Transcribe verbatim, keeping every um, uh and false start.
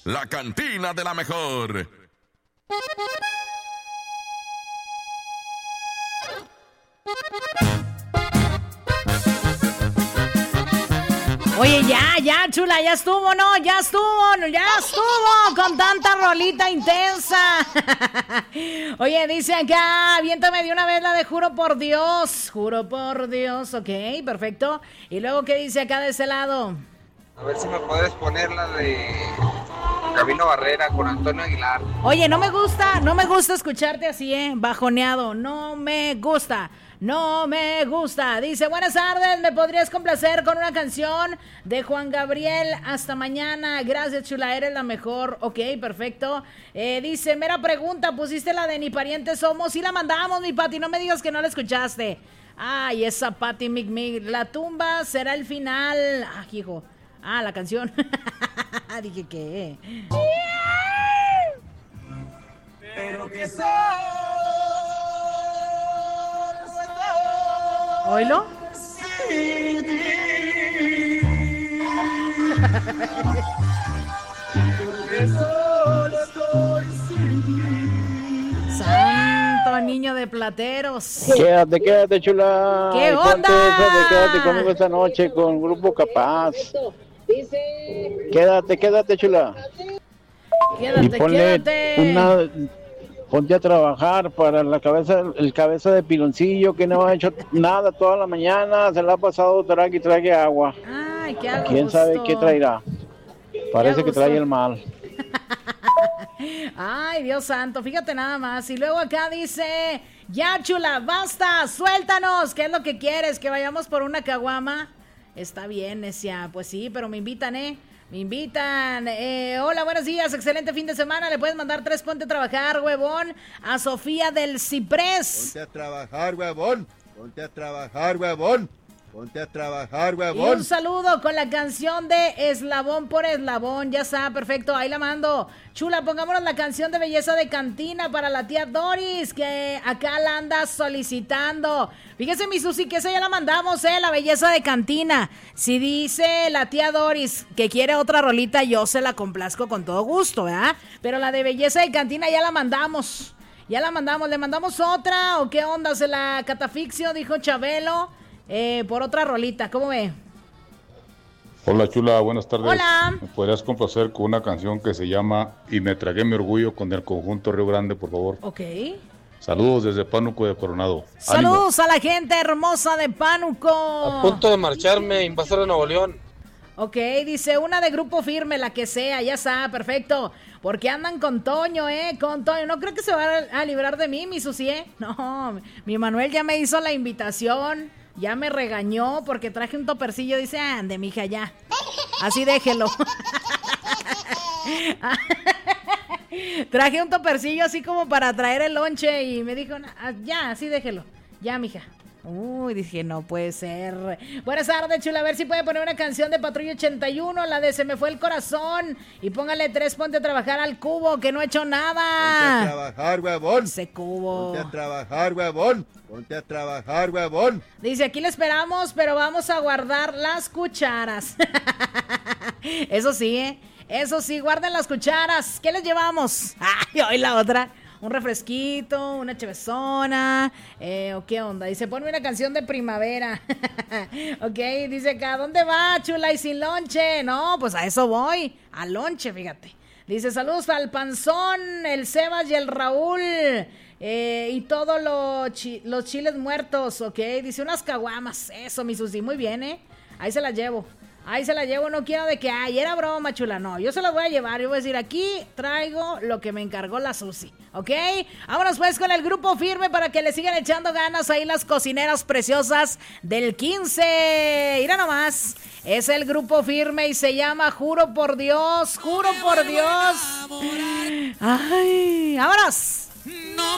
la cantina de la mejor. Oye, ya, ya, chula, ya estuvo, ¿no? Ya estuvo, ya estuvo con tanta rolita intensa. Oye, dice acá, aviéntame de una vez la de Juro por Dios. Juro por Dios, ok, perfecto. Y luego, ¿qué dice acá de ese lado? A ver si me puedes poner la de Camino Barrera con Antonio Aguilar. Oye, no me gusta, no me gusta escucharte así, ¿eh? Bajoneado, no me gusta. No me gusta. Dice, buenas tardes, ¿me podrías complacer con una canción de Juan Gabriel? Hasta mañana. Gracias, chula, eres la mejor. Ok, perfecto. Eh, dice, mera pregunta, ¿pusiste la de Ni Parientes Somos? Sí la mandamos, mi Pati, no me digas que no la escuchaste. Ay, esa Pati Mic Mic. La tumba será el final. Ah, hijo. Ah, la canción. Dije, ¿qué? Pero que soy... ¿Oílo? Santo niño de Plateros. Quédate, quédate, chula. ¿Qué onda? Esa de quédate conmigo esta noche con Grupo Capaz. Quédate, quédate, chula. Quédate, y ponle quédate. Una, ponte a trabajar para la cabeza, el cabeza de piloncillo que no ha hecho nada toda la mañana, se la ha pasado trague y trague agua. Ay, qué a ¿Quién gusto. sabe qué traerá? Parece que trae gusto. el mal. Ay, Dios santo, fíjate nada más. Y luego acá dice, ya chula, basta, suéltanos. ¿Qué es lo que quieres? ¿Que vayamos por una caguama? Está bien, necia. Pues sí, pero me invitan, ¿eh? Me invitan. Eh, hola, buenos días, excelente fin de semana. Le puedes mandar tres ponte a trabajar, huevón, a Sofía del Ciprés. Ponte a trabajar, huevón. Ponte a trabajar, huevón. Ponte a trabajar, Y huevón. un saludo con la canción de Eslabón por Eslabón. Ya está, perfecto, ahí la mando. Chula, pongámonos la canción de Belleza de Cantina para la tía Doris, que acá la anda solicitando. Fíjese, mi Susi, que esa ya la mandamos, eh, la Belleza de Cantina. Si dice la tía Doris que quiere otra rolita, yo se la complazco con todo gusto, ¿verdad? Pero la de Belleza de Cantina ya la mandamos. Ya la mandamos, ¿le mandamos otra o qué onda? ¿Se la catafixio? Dijo Chabelo. Eh, por otra rolita, ¿cómo ve? Hola, chula, buenas tardes. Hola. ¿Me podrías complacer con una canción que se llama Y me tragué mi orgullo con el conjunto Río Grande, por favor? Ok. Saludos desde Pánuco de Coronado. Saludos ¡Ánimo! A la gente hermosa de Pánuco. A punto de marcharme, Invasor de Nuevo León. Ok, dice una de Grupo Firme, la que sea, ya está, perfecto. Porque andan con Toño, ¿eh? Con Toño. No creo que se va a librar de mí, mi Susi, ¿eh? No, mi Manuel ya me hizo la invitación. Ya me regañó porque traje un topercillo. Dice, ande, mija, ya. Así déjelo. Traje un topercillo así como para traer el lonche. Y me dijo, ya, así déjelo. Ya, mija. Uy, dije, no puede ser. Buenas tardes, chula. A ver si puede poner una canción de Patrulla ochenta y uno, la de Se me fue el corazón. Y póngale tres, ponte a trabajar al cubo, que no he hecho nada. Ponte a trabajar, huevón. Ese cubo. Ponte a trabajar, huevón. Ponte a trabajar, huevón. Dice, aquí le esperamos, pero vamos a guardar las cucharas. Eso sí, ¿eh? Eso sí, guarden las cucharas. ¿Qué les llevamos? Ay, hoy la otra. Un refresquito, una chevezona, eh, o qué onda. Dice, ponme una canción de primavera. Ok, dice acá, ¿dónde va, chula? Y sin lonche. No, pues a eso voy, al lonche, fíjate. Dice, saludos al Panzón, el Sebas y el Raúl, eh, y todos lo chi- los chiles muertos, ok. Dice, unas caguamas, eso, mi Susi, muy bien, ¿eh? Ahí se las llevo. Ahí se la llevo, no quiero de que, ay, era broma, chula, no, yo se la voy a llevar, yo voy a decir, aquí traigo lo que me encargó la Susi, ¿ok? Vámonos pues con el Grupo Firme para que le sigan echando ganas ahí las cocineras preciosas del quince, mira nomás, es el Grupo Firme y se llama Juro por Dios, Juro por Dios, ay, vámonos.